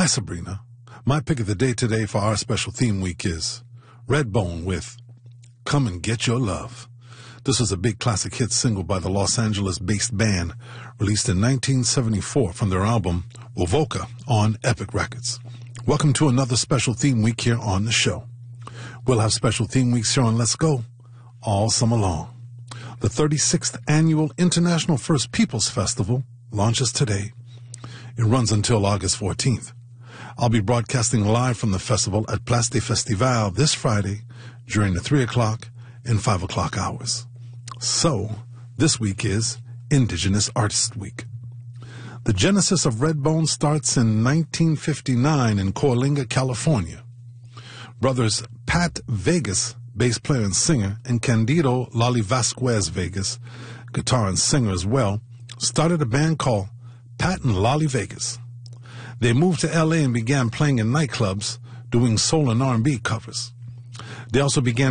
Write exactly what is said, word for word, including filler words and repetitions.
Hi, Sabrina. My pick of the day today for our special theme week is Redbone with Come and Get Your Love. This was a big classic hit single by the Los Angeles-based band, released in nineteen seventy-four from their album Wovoka on Epic Records. Welcome to another special theme week here on the show. We'll have special theme weeks here on Let's Go all summer long. The thirty-sixth Annual International First Peoples Festival launches today. It runs until August fourteenth. I'll be broadcasting live from the festival at Place des Festivals this Friday during the three o'clock and five o'clock hours. So, this week is Indigenous Artist Week. The genesis of Redbone starts in nineteen fifty-nine in Coalinga, California. Brothers Pat Vegas, bass player and singer, and Candido Lali Vasquez Vegas, guitar and singer as well, started a band called Pat and Lali Vegas. They moved to L A and began playing in nightclubs, doing soul and R and B covers. They also began